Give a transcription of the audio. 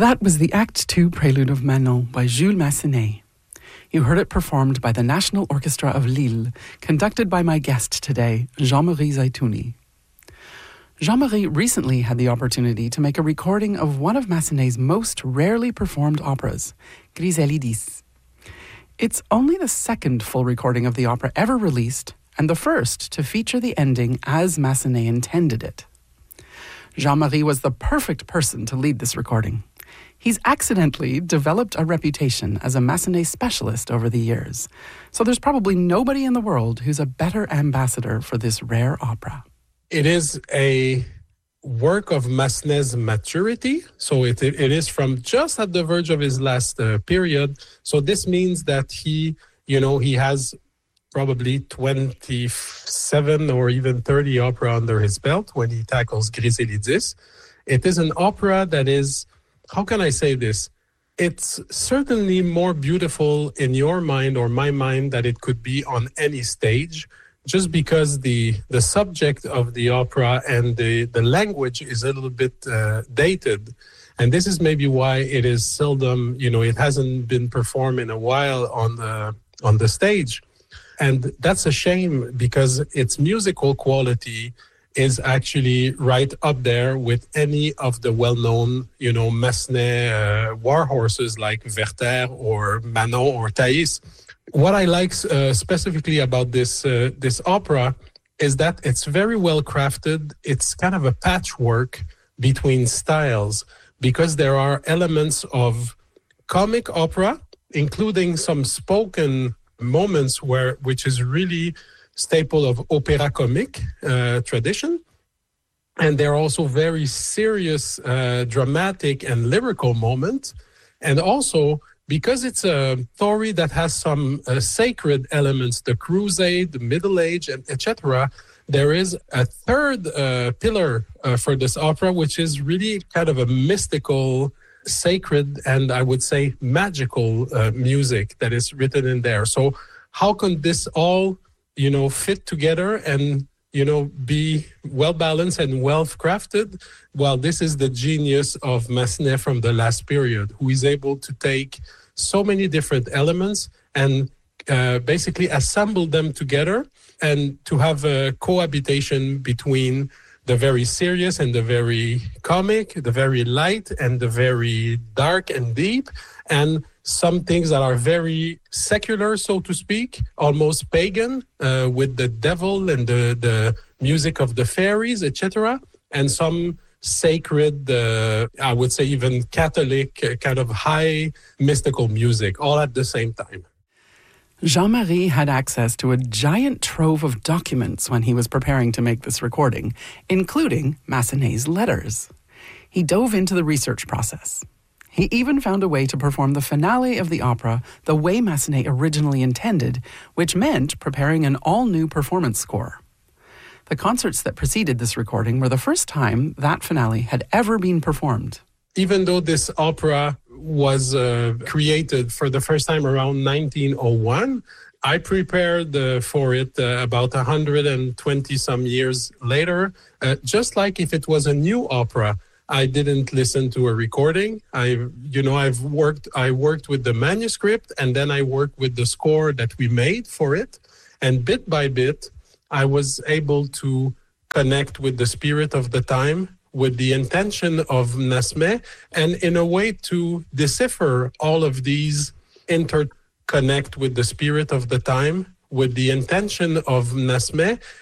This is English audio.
That was the Act 2 prelude of Manon by Jules Massenet. You heard it performed by the National Orchestra of Lille, conducted by my guest today, Jean-Marie Zaitouni. Jean-Marie recently had the opportunity to make a recording of one of Massenet's most rarely performed operas, Griselidis. It's only the second full recording of the opera ever released, and the first to feature the ending as Massenet intended it. Jean-Marie was the perfect person to lead this recording. He's accidentally developed a reputation as a Massenet specialist over the years, so there's probably nobody in the world who's a better ambassador for this rare opera. It is a work of Massenet's maturity, so it is from just at the verge of his last period. So this means that he has probably 27 or even 30 opera under his belt when he tackles Griselidis. It is an opera that is, how can I say this? It's certainly more beautiful in your mind or my mind that it could be on any stage, just because the subject of the opera and the language is a little bit dated. And this is maybe why it is seldom, it hasn't been performed in a while on the stage. And that's a shame because its musical quality is actually right up there with any of the well-known, Massenet war horses like Werther or Manon or Thais. What I like specifically about this opera is that it's very well crafted. It's kind of a patchwork between styles because there are elements of comic opera, including some spoken moments which is really staple of opéra comique tradition. And there are also very serious, dramatic and lyrical moments. And also, because it's a story that has some sacred elements, the crusade, the Middle Age, and etc., there is a third pillar for this opera, which is really kind of a mystical, sacred, and I would say magical music that is written in there. So how can this all fit together and, be well-balanced and well-crafted? Well, this is the genius of Massenet from the last period, who is able to take so many different elements and basically assemble them together and to have a cohabitation between the very serious and the very comic, the very light and the very dark and deep, and some things that are very secular, so to speak, almost pagan, with the devil and the music of the fairies, etc., and some sacred, I would say even Catholic, kind of high mystical music, all at the same time. Jean-Marie had access to a giant trove of documents when he was preparing to make this recording, including Massenet's letters. He dove into the research process. He even found a way to perform the finale of the opera the way Massenet originally intended, which meant preparing an all-new performance score. The concerts that preceded this recording were the first time that finale had ever been performed. Even though this opera was created for the first time around 1901, I prepared for it about 120 some years later, just like if it was a new opera. I didn't listen to a recording. I worked with the manuscript, and then I worked with the score that we made for it. And bit by bit, I was able to connect with the spirit of the time, with the intention of Massenet, and in a way to decipher all of these interconnect with the spirit of the time, with the intention of Massenet,